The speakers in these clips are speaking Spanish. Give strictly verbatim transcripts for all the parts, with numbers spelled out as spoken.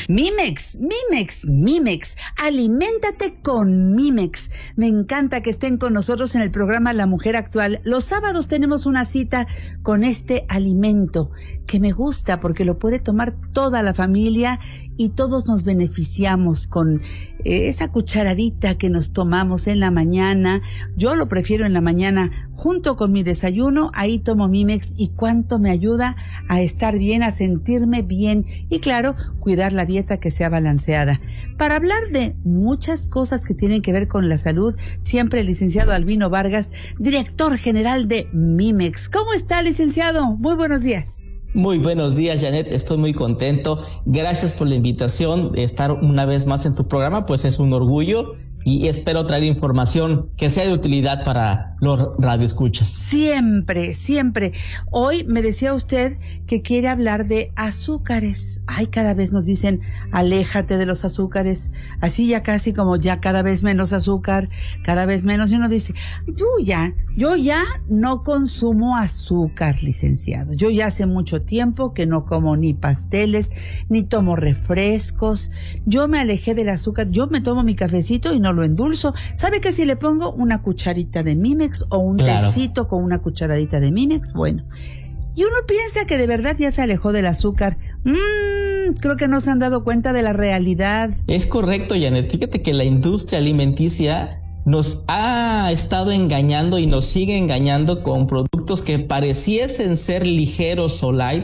Mimex, Mimex, Mimex, aliméntate con Mimex. Me encanta que estén con nosotros en el programa La Mujer Actual. Los sábados tenemos una cita con este alimento que me gusta porque lo puede tomar toda la familia y todos nos beneficiamos con eh, esa cucharadita que nos tomamos en la mañana. Yo lo prefiero en la mañana junto con mi desayuno. Ahí tomo Mimex y cuánto me ayuda a estar bien, a sentirme bien y claro, cuidar la dieta que sea balanceada. Para hablar de muchas cosas que tienen que ver con la salud, siempre el licenciado Albino Vargas, director general de Mimex. ¿Cómo está, licenciado? Muy buenos días. Muy buenos días, Janet. Estoy muy contento. Gracias por la invitación. Estar una vez más en tu programa, pues es un orgullo. Y espero traer información que sea de utilidad para los radioescuchas. Siempre, siempre. Hoy me decía usted que quiere hablar de azúcares. Ay, cada vez nos dicen, aléjate de los azúcares. Así ya casi como ya cada vez menos azúcar, cada vez menos. Y uno dice, yo ya, yo ya no consumo azúcar, licenciado. Yo ya hace mucho tiempo que no como ni pasteles, ni tomo refrescos. Yo me alejé del azúcar. Yo me tomo mi cafecito y no lo endulzo. ¿Sabe que si le pongo una cucharita de Mimex o un claro. tecito con una cucharadita de Mimex? Bueno, y uno piensa que de verdad ya se alejó del azúcar. Mmm, creo que no se han dado cuenta de la realidad. Es correcto, Janet. Fíjate que la industria alimenticia nos ha estado engañando y nos sigue engañando con productos que pareciesen ser ligeros o light,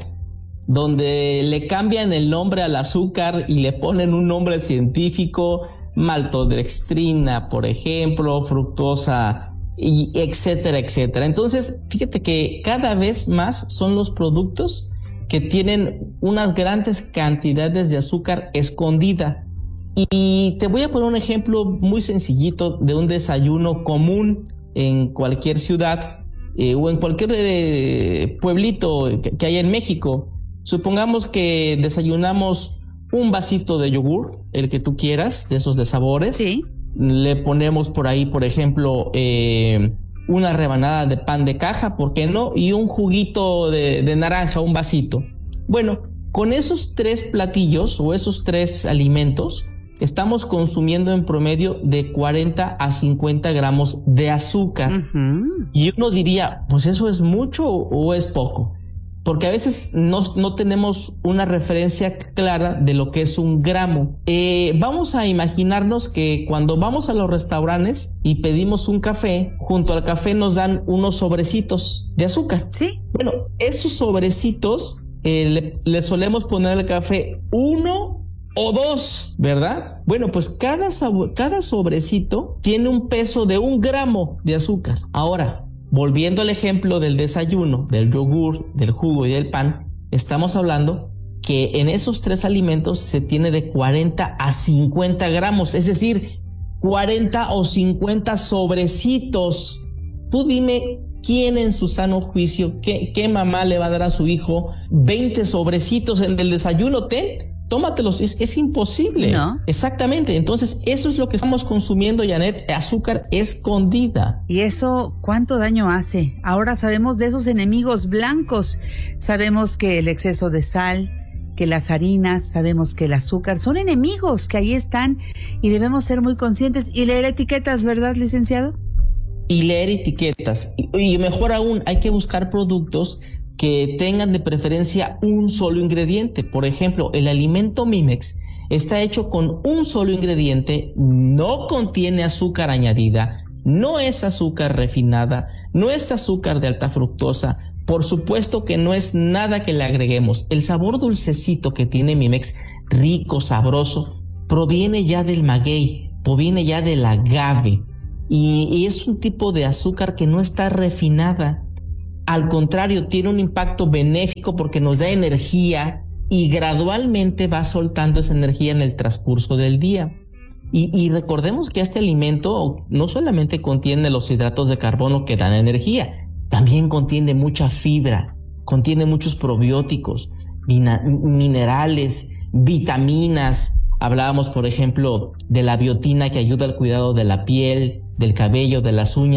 donde le cambian el nombre al azúcar y le ponen un nombre científico, maltodextrina, por ejemplo, fructosa, y etcétera, etcétera. Entonces, fíjate que cada vez más son los productos que tienen unas grandes cantidades de azúcar escondida. Y te voy a poner un ejemplo muy sencillito de un desayuno común en cualquier ciudad eh, o en cualquier eh, pueblito que, que haya en México. Supongamos que desayunamos un vasito de yogur, el que tú quieras, de esos de sabores. Sí. Le ponemos por ahí, por ejemplo, eh, una rebanada de pan de caja, ¿por qué no? Y un juguito de, de naranja, un vasito. Bueno, con esos tres platillos o esos tres alimentos, estamos consumiendo en promedio de cuarenta a cincuenta gramos de azúcar. Uh-huh. Y uno diría, pues ¿eso es mucho o es poco? Porque a veces no, no tenemos una referencia clara de lo que es un gramo. Eh, vamos a imaginarnos que cuando vamos a los restaurantes y pedimos un café, junto al café nos dan unos sobrecitos de azúcar. Sí. Bueno, esos sobrecitos eh, le, le solemos poner al café uno o dos, ¿verdad? Bueno, pues cada, sabor, cada sobrecito tiene un peso de un gramo de azúcar. Ahora, volviendo al ejemplo del desayuno, del yogur, del jugo y del pan, estamos hablando que en esos tres alimentos se tiene de cuarenta a cincuenta gramos, es decir, cuarenta o cincuenta sobrecitos. Tú dime, ¿quién en su sano juicio, qué, qué mamá le va a dar a su hijo veinte sobrecitos en el desayuno? Ten, tómatelos, es, es imposible. No. Exactamente, entonces eso es lo que estamos consumiendo, Janet, azúcar escondida. ¿Y eso cuánto daño hace? Ahora sabemos de esos enemigos blancos. Sabemos que el exceso de sal, que las harinas, sabemos que el azúcar son enemigos que ahí están y debemos ser muy conscientes y leer etiquetas, ¿verdad, licenciado? Y leer etiquetas. Y, y mejor aún, hay que buscar productos que tengan de preferencia un solo ingrediente. Por ejemplo, el alimento Mimex está hecho con un solo ingrediente, no contiene azúcar añadida, no es azúcar refinada, no es azúcar de alta fructosa, por supuesto que no es nada que le agreguemos. El sabor dulcecito que tiene Mimex, rico, sabroso, proviene ya del maguey, proviene ya del agave y, y es un tipo de azúcar que no está refinada. Al contrario, tiene un impacto benéfico porque nos da energía y gradualmente va soltando esa energía en el transcurso del día. Y, y recordemos que este alimento no solamente contiene los hidratos de carbono que dan energía, también contiene mucha fibra, contiene muchos probióticos, mina, minerales, vitaminas. Hablábamos, por ejemplo, de la biotina que ayuda al cuidado de la piel, del cabello, de las uñas.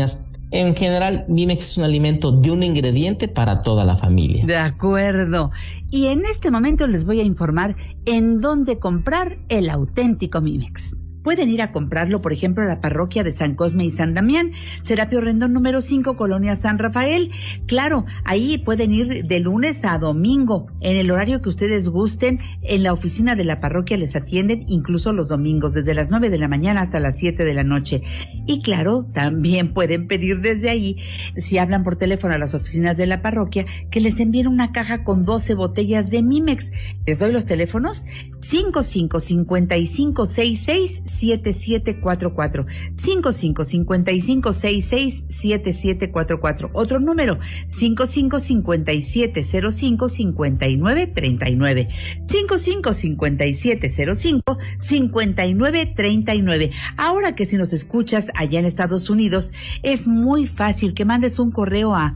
En general, Mimex es un alimento de un ingrediente para toda la familia. De acuerdo. Y en este momento les voy a informar en dónde comprar el auténtico Mimex. Pueden ir a comprarlo, por ejemplo, a la parroquia de San Cosme y San Damián, Serapio Rendón número cinco, Colonia San Rafael. Claro, ahí pueden ir de lunes a domingo, en el horario que ustedes gusten. En la oficina de la parroquia les atienden, incluso los domingos, desde las nueve de la mañana hasta las siete de la noche. Y claro, también pueden pedir desde ahí, si hablan por teléfono a las oficinas de la parroquia, que les envíen una caja con doce botellas de Mimex. Les doy los teléfonos: cinco cinco cinco cinco seis seis siete siete cuatro cuatro, cinco cinco cinco cinco seis seis siete siete cuatro cuatro, otro número cinco cinco cinco siete cero cinco cinco nueve tres nueve, cinco cinco cinco siete cero cinco cinco nueve tres nueve. Ahora que si nos escuchas allá en Estados Unidos, es muy fácil que mandes un correo a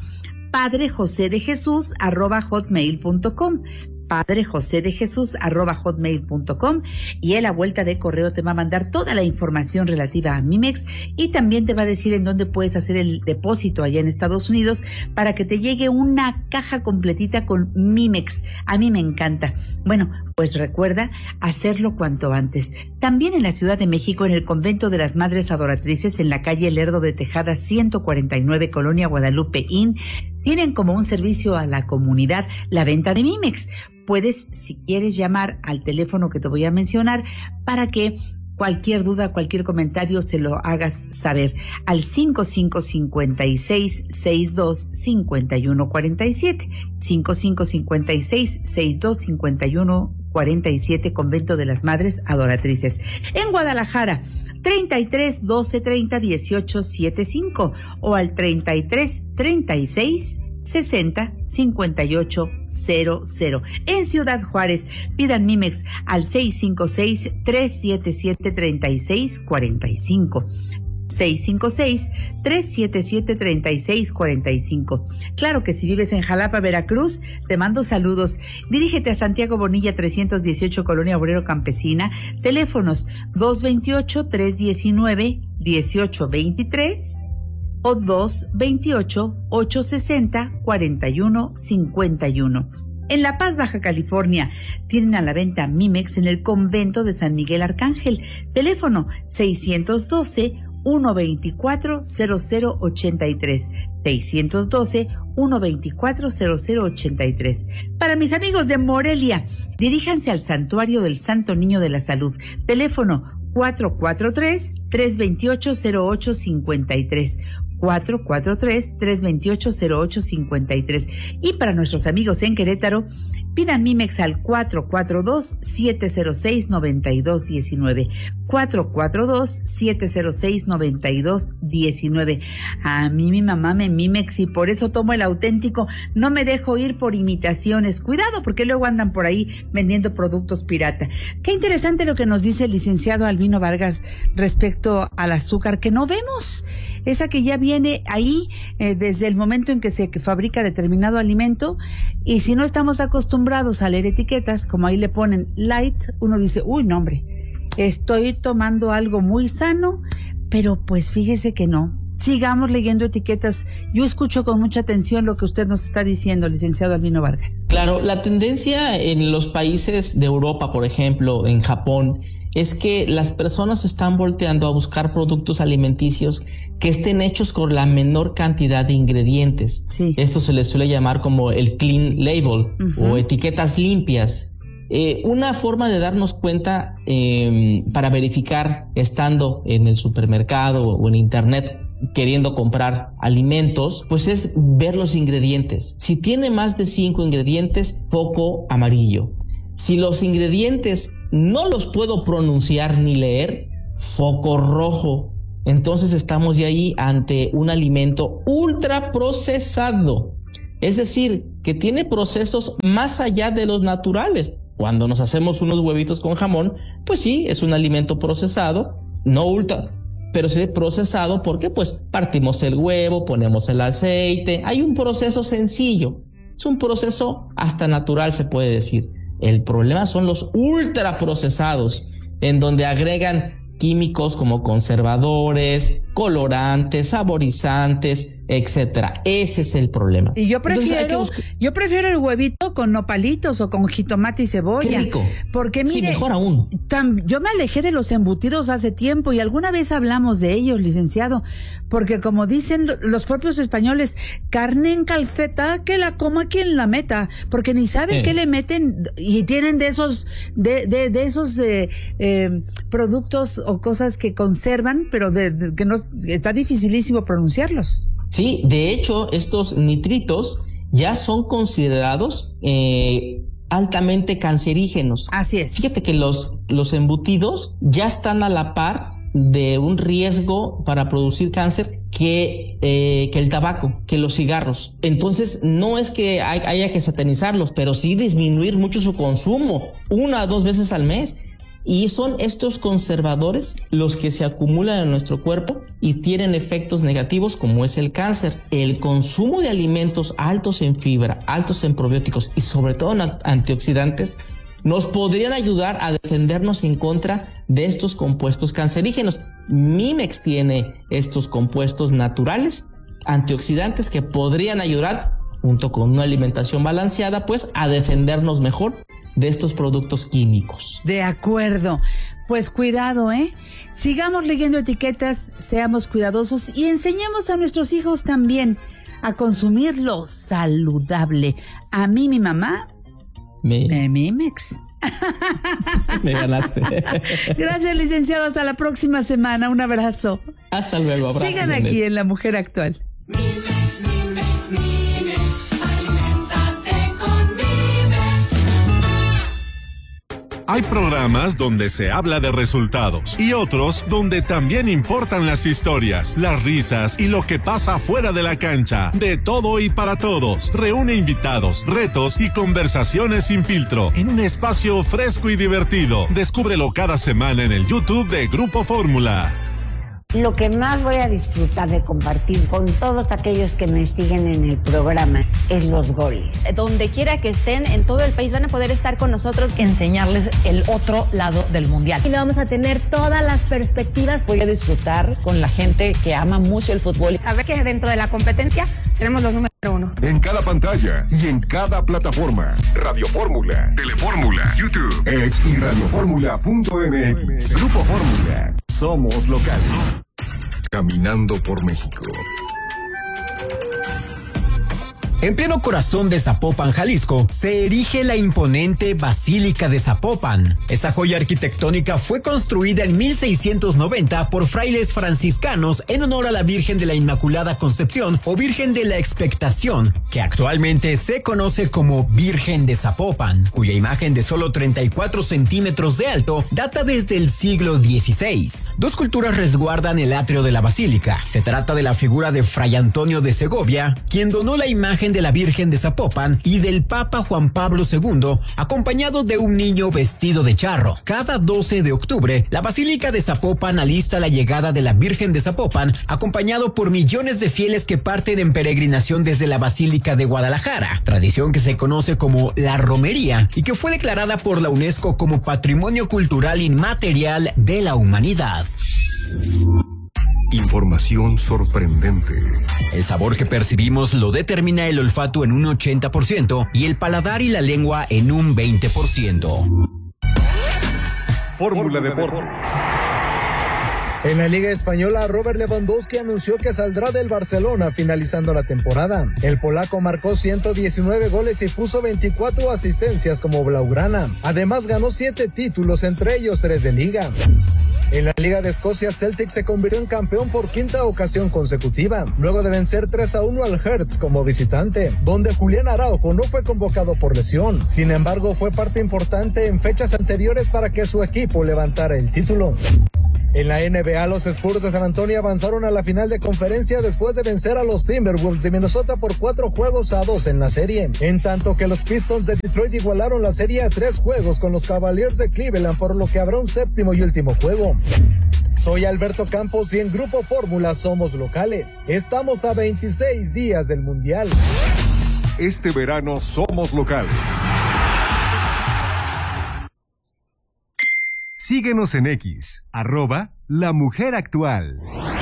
padrejosedejesús arroba hotmail punto com, padrejosedejesús arroba hotmail punto com, y él a vuelta de correo te va a mandar toda la información relativa a Mimex y también te va a decir en dónde puedes hacer el depósito allá en Estados Unidos para que te llegue una caja completita con Mimex. A mí me encanta. Bueno, pues recuerda hacerlo cuanto antes. También en la Ciudad de México, en el Convento de las Madres Adoratrices, en la calle Lerdo de Tejada ciento cuarenta y nueve, Colonia Guadalupe Inn, tienen como un servicio a la comunidad la venta de Mimex. Puedes, si quieres, llamar al teléfono que te voy a mencionar para que cualquier duda, cualquier comentario se lo hagas saber al cinco cinco cinco seis seis dos cinco uno cuatro siete, cinco cinco cinco seis seis dos cinco uno cuarenta y siete, Convento de las Madres Adoratrices. En Guadalajara, treinta y tres doce treinta dieciocho setenta y cinco o al treinta y tres treinta y seis sesenta cincuenta y ocho cero cero. En Ciudad Juárez, pidan Mimex al seis cinco seis tres siete siete tres seis cuatro cinco. seis cinco seis tres siete siete tres seis cuatro cinco. Claro que si vives en Jalapa, Veracruz, te mando saludos. Dirígete a Santiago Bonilla trescientos dieciocho, Colonia Obrero Campesina. Teléfonos dos veintiocho tres diecinueve dieciocho veintitrés o dos veintiocho ocho sesenta cuarenta y uno cincuenta y uno. En La Paz, Baja California, tienen a la venta Mimex en el Convento de San Miguel Arcángel. Teléfono seiscientos doce uno veinticuatro cero cero ochenta y tres, seiscientos doce uno veinticuatro cero cero ochenta y tres. Para mis amigos de Morelia, diríjanse al Santuario del Santo Niño de la Salud. Teléfono cuatro cuatro tres tres veintiocho cero ocho cincuenta y tres, cuatro cuatro tres tres veintiocho cero ocho cincuenta y tres. Y para nuestros amigos en Querétaro, pidan Mimex al cuatro cuatro dos siete cero seis nueve dos uno nueve, cuatro cuatro dos siete cero seis nueve dos uno nueve. A mí mi mamá me Mimex y por eso tomo el auténtico. No me dejo ir por imitaciones. Cuidado, porque luego andan por ahí vendiendo productos pirata. Qué interesante lo que nos dice el licenciado Albino Vargas respecto al azúcar que no vemos. Esa que ya viene ahí eh, desde el momento en que se fabrica determinado alimento, y si no estamos acostumbrados a leer etiquetas, como ahí le ponen light, uno dice, uy, no hombre, estoy tomando algo muy sano, pero pues fíjese que no. Sigamos leyendo etiquetas. Yo escucho con mucha atención lo que usted nos está diciendo, licenciado Albino Vargas. Claro, la tendencia en los países de Europa, por ejemplo, en Japón, es que las personas están volteando a buscar productos alimenticios que estén hechos con la menor cantidad de ingredientes. Sí. Esto se les suele llamar como el clean label, uh-huh, o etiquetas limpias. Eh, una forma de darnos cuenta eh, para verificar estando en el supermercado o en internet queriendo comprar alimentos, pues es ver los ingredientes. Si tiene más de cinco ingredientes, foco amarillo. Si los ingredientes no los puedo pronunciar ni leer, foco rojo. Entonces estamos ya ahí ante un alimento ultraprocesado. Es decir, que tiene procesos más allá de los naturales. Cuando nos hacemos unos huevitos con jamón, pues sí, es un alimento procesado, no ultra, pero sí procesado porque pues partimos el huevo, ponemos el aceite. Hay un proceso sencillo. Es un proceso hasta natural, se puede decir. El problema son los ultraprocesados, en donde agregan químicos como conservadores, colorantes, saborizantes, etcétera. Ese es el problema. Y yo prefiero, buscar... yo prefiero el huevito con nopalitos o con jitomate y cebolla. Qué rico. Porque mire, sí, mejor aún. Tam, yo me alejé de los embutidos hace tiempo y alguna vez hablamos de ellos, licenciado, porque como dicen los propios españoles, carne en calceta, que la coma quien la meta, porque ni saben eh. qué le meten y tienen de esos, de, de, de esos eh, eh, productos o cosas que conservan, pero de, de, que no está dificilísimo pronunciarlos. Sí, de hecho, estos nitritos ya son considerados eh, altamente cancerígenos. Así es. Fíjate que los, los embutidos ya están a la par de un riesgo para producir cáncer que, eh, que el tabaco, que los cigarros. Entonces, no es que hay, haya que satanizarlos, pero sí disminuir mucho su consumo, una o dos veces al mes. Y son estos conservadores los que se acumulan en nuestro cuerpo y tienen efectos negativos como es el cáncer. El consumo de alimentos altos en fibra, altos en probióticos y sobre todo en antioxidantes nos podrían ayudar a defendernos en contra de estos compuestos cancerígenos. Mimex tiene estos compuestos naturales, antioxidantes que podrían ayudar, junto con una alimentación balanceada, pues a defendernos mejor de estos productos químicos. De acuerdo. Pues cuidado, ¿eh? Sigamos leyendo etiquetas, seamos cuidadosos y enseñemos a nuestros hijos también a consumir lo saludable. A mí, mi mamá, me, me Mimex. Me ganaste. Gracias, licenciado. Hasta la próxima semana. Un abrazo. Hasta luego. Abrazo. Sigan aquí en La Mujer Actual. Mimex, Mimex, Mimex. Aliméntate con Mimex. Hay programas donde se habla de resultados y otros donde también importan las historias, las risas y lo que pasa fuera de la cancha. De todo y para todos. Reúne invitados, retos y conversaciones sin filtro en un espacio fresco y divertido. Descúbrelo cada semana en el YouTube de Grupo Fórmula. Lo que más voy a disfrutar de compartir con todos aquellos que me siguen en el programa es los goles. Donde quiera que estén en todo el país van a poder estar con nosotros, enseñarles el otro lado del mundial. Y le vamos a tener todas las perspectivas. Voy a disfrutar con la gente que ama mucho el fútbol. Saber que dentro de la competencia seremos los número uno. En cada pantalla y en cada plataforma. Radio Fórmula, Telefórmula, YouTube, X y radioformula punto m x. Grupo Fórmula. Somos locales. Caminando por México. En pleno corazón de Zapopan, Jalisco, se erige la imponente Basílica de Zapopan. Esta joya arquitectónica fue construida en mil seiscientos noventa por frailes franciscanos en honor a la Virgen de la Inmaculada Concepción o Virgen de la Expectación, que actualmente se conoce como Virgen de Zapopan, cuya imagen de solo treinta y cuatro centímetros de alto data desde el siglo dieciséis. Dos culturas resguardan el atrio de la basílica. Se trata de la figura de Fray Antonio de Segovia, quien donó la imagen de la Virgen de Zapopan, y del Papa Juan Pablo segundo, acompañado de un niño vestido de charro. Cada doce de octubre, la Basílica de Zapopan alista la llegada de la Virgen de Zapopan, acompañado por millones de fieles que parten en peregrinación desde la Basílica de Guadalajara, tradición que se conoce como la romería y que fue declarada por la UNESCO como Patrimonio Cultural Inmaterial de la Humanidad. Información sorprendente. El sabor que percibimos lo determina el olfato en un ochenta por ciento y el paladar y la lengua en un veinte por ciento. Fórmula Deportes. En la Liga Española, Robert Lewandowski anunció que saldrá del Barcelona finalizando la temporada. El polaco marcó ciento diecinueve goles y puso veinticuatro asistencias como blaugrana. Además, ganó siete títulos, entre ellos tres de Liga. En la Liga de Escocia, Celtic se convirtió en campeón por quinta ocasión consecutiva, luego de vencer tres a uno al Hearts como visitante, donde Julián Araujo no fue convocado por lesión. Sin embargo, fue parte importante en fechas anteriores para que su equipo levantara el título. En la N B A, los Spurs de San Antonio avanzaron a la final de conferencia después de vencer a los Timberwolves de Minnesota por cuatro juegos a dos en la serie, en tanto que los Pistons de Detroit igualaron la serie a tres juegos con los Cavaliers de Cleveland, por lo que habrá un séptimo y último juego. Soy Alberto Campos y en Grupo Fórmula somos locales. Estamos a veintiséis días del Mundial. Este verano somos locales. Síguenos en X, arroba La Mujer Actual.